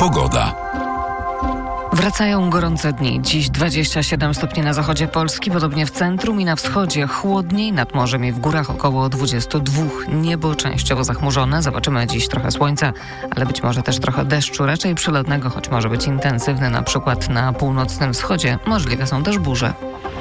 Pogoda. Wracają gorące dni. Dziś 27 stopni na zachodzie Polski, podobnie w centrum i na wschodzie. Chłodniej, nad morzem i w górach około 22. Niebo częściowo zachmurzone. Zobaczymy dziś trochę słońca, ale być może też trochę deszczu, raczej przelotnego, choć może być intensywny, na przykład na północnym wschodzie. Możliwe są też burze.